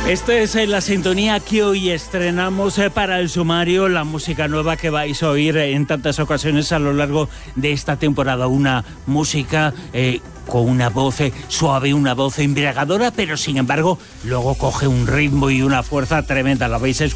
Esta es la sintonía que hoy estrenamos para el sumario, la música nueva que vais a oír en tantas ocasiones a lo largo de esta temporada. Una música con una voz suave, una voz embriagadora, pero sin embargo luego coge un ritmo y una fuerza tremenda. La vais a escuchar